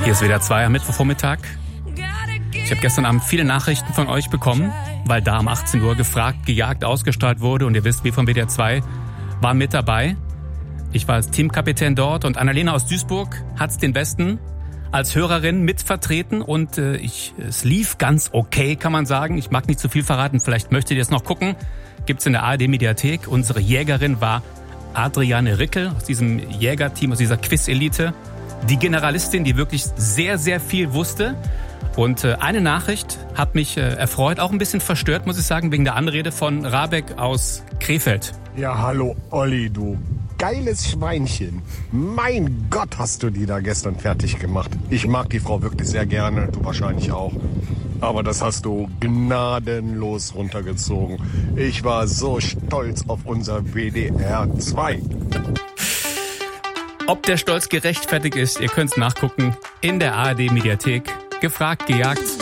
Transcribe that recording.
Hier ist WDR 2 am Mittwochvormittag. Ich habe gestern Abend viele Nachrichten von euch bekommen, weil da um 18 Uhr gefragt, gejagt, ausgestrahlt wurde. Und ihr wisst, wir von WDR 2 waren mit dabei. Ich war als Teamkapitän dort und Annalena aus Duisburg hat's den Besten als Hörerin mitvertreten. Und es lief ganz okay, kann man sagen. Ich mag nicht zu viel verraten, vielleicht möchtet ihr es noch gucken. Gibt's in der ARD-Mediathek. Unsere Jägerin war Adriane Rickel aus diesem Jägerteam, aus dieser Quiz-Elite. Die Generalistin, die wirklich sehr, sehr viel wusste. Und eine Nachricht hat mich erfreut, auch ein bisschen verstört, muss ich sagen, wegen der Anrede von Rabeck aus Krefeld. Ja, hallo Olli, du geiles Schweinchen. Mein Gott, hast du die da gestern fertig gemacht. Ich mag die Frau wirklich sehr gerne, du wahrscheinlich auch. Aber das hast du gnadenlos runtergezogen. Ich war so stolz auf unser WDR 2. Ob der Stolz gerechtfertigt ist, ihr könnt's nachgucken in der ARD-Mediathek. Gefragt, gejagt.